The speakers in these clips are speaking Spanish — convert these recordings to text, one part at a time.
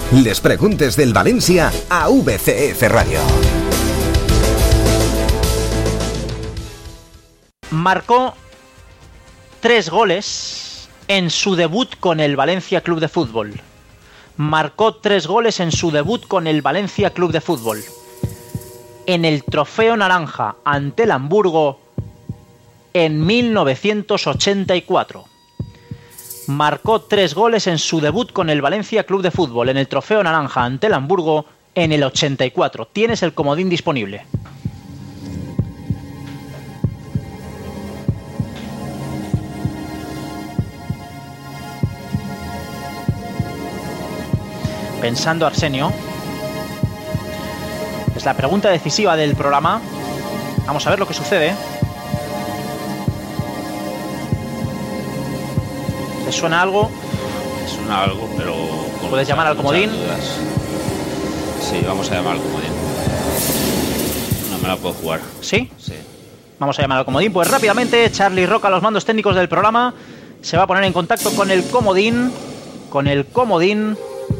Les preguntes del Valencia a VCF Radio. Marcó 3 goles en su debut con el Valencia Club de Fútbol. Marcó 3 goles en su debut con el Valencia Club de Fútbol. En el Trofeo Naranja ante el Hamburgo en 1984. Marcó 3 goles en su debut con el Valencia Club de Fútbol en el Trofeo Naranja ante el Hamburgo en el 84. Tienes el comodín disponible. Pensando, Arsenio. Es la pregunta decisiva del programa. Vamos a ver lo que sucede. ¿Te suena algo? Me suena algo, pero... ¿Puedes llamar al comodín? Sí, vamos a llamar al comodín. No me la puedo jugar. ¿Sí? Sí. Vamos a llamar al comodín. Pues rápidamente, Charlie Roca, los mandos técnicos del programa, se va a poner en contacto con el comodín. Con el comodín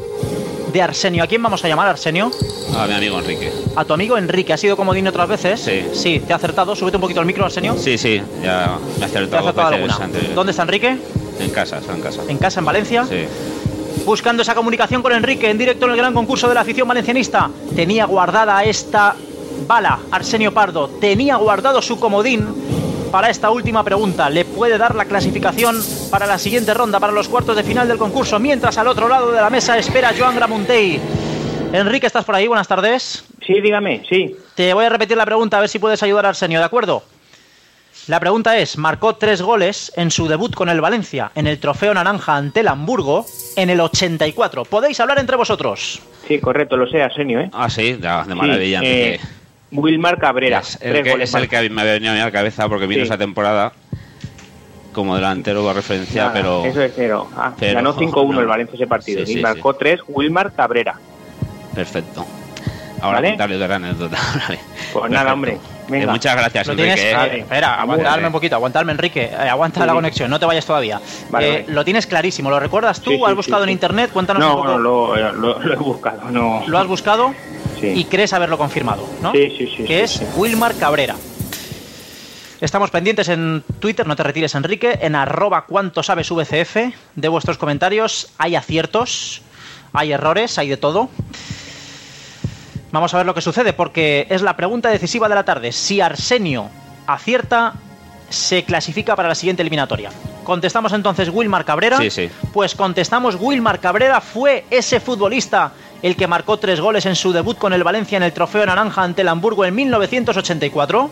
de Arsenio. ¿A quién vamos a llamar, Arsenio? A mi amigo Enrique. A tu amigo Enrique. ¿Has sido comodín otras veces? Sí. Sí, te ha acertado. Súbete un poquito el micro, Arsenio. Sí, ya me ha acertado alguna. ¿Dónde está Enrique? En casa, está en casa. ¿En casa, en Valencia? Sí. Buscando esa comunicación con Enrique en directo en el gran concurso de la afición valencianista. Tenía guardada esta bala, Arsenio Pardo. Tenía guardado su comodín para esta última pregunta. Le puede dar la clasificación para la siguiente ronda, para los cuartos de final del concurso. Mientras al otro lado de la mesa espera Joan Gramuntey. Enrique, ¿estás por ahí? Buenas tardes. Sí, dígame, sí. Te voy a repetir la pregunta a ver si puedes ayudar a Arsenio, ¿de acuerdo? La pregunta es, marcó 3 goles en su debut con el Valencia en el Trofeo Naranja ante el Hamburgo en el 84. ¿Podéis hablar entre vosotros? Sí, correcto, lo sé, Arsenio, ¿eh? Ah, sí, de maravilla. Sí, Wilmar Cabrera. Es el que me había venido a mi cabeza porque vino esa temporada como delantero a referencia, pero... Eso es cero. Ganó 5-1 el Valencia ese partido y marcó 3 Wilmar Cabrera. Perfecto. Ahora ¿Vale? contarle de la anécdota. Vale. Pues perfecto. nada, hombre. Venga. Muchas gracias, Enrique. Espera, aguantarme un poquito, aguantarme, Enrique. Aguanta la conexión, no te vayas todavía. Vale. Lo tienes clarísimo, ¿lo recuerdas tú? ¿Has buscado en internet? Cuéntanos un poco. No, lo he buscado. No. ¿Lo has buscado? Sí. Y crees haberlo confirmado, ¿no? Sí. Que es Wilmar Cabrera. Estamos pendientes en Twitter, no te retires, Enrique, en @cuantosabesvcf de vuestros comentarios. Hay aciertos, hay errores, hay de todo. Vamos a ver lo que sucede, porque es la pregunta decisiva de la tarde. Si Arsenio acierta, se clasifica para la siguiente eliminatoria. ¿Contestamos entonces Wilmar Cabrera? Sí. Pues contestamos Wilmar Cabrera. Fue ese futbolista el que marcó 3 goles en su debut con el Valencia en el Trofeo Naranja ante el Hamburgo en 1984.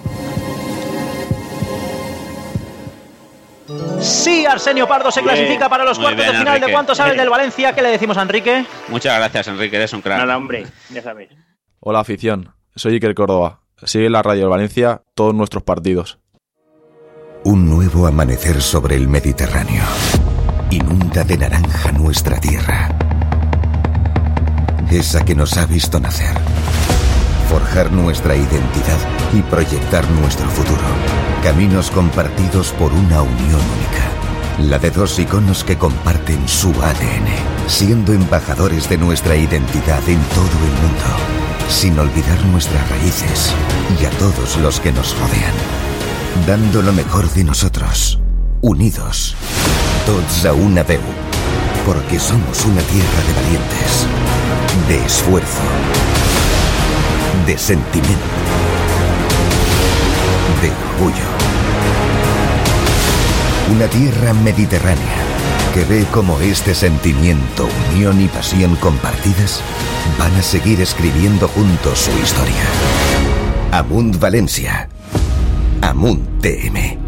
Sí, Arsenio Pardo se clasifica para los cuartos de final, Enrique. ¿De cuánto sabes del Valencia? ¿Qué le decimos a Enrique? Muchas gracias, Enrique, eres un crack. Nada, hombre, ya sabes. Hola, afición. Soy Iker Córdoba. Sigue la Radio del Valencia todos nuestros partidos. Un nuevo amanecer sobre el Mediterráneo. Inunda de naranja nuestra tierra. Esa que nos ha visto nacer. Forjar nuestra identidad y proyectar nuestro futuro. Caminos compartidos por una unión única. La de 2 iconos que comparten su ADN, siendo embajadores de nuestra identidad en todo el mundo, sin olvidar nuestras raíces y a todos los que nos rodean. Dando lo mejor de nosotros, unidos, tots a una veu, porque somos una tierra de valientes, de esfuerzo, de sentimiento, de orgullo. Una tierra mediterránea que ve cómo este sentimiento, unión y pasión compartidas van a seguir escribiendo juntos su historia. Amunt Valencia. Amunt TM.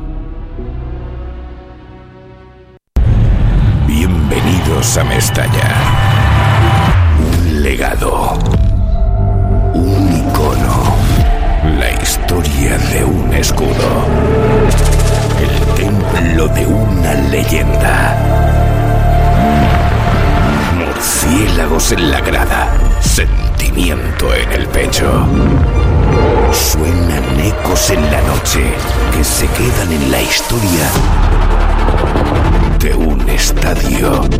Bienvenidos a Mestalla. Un legado. Un icono. La historia de un escudo. El templo de una leyenda. Murciélagos en la grada. Sentimiento en el pecho. Suenan ecos en la noche que se quedan en la historia de un estadio.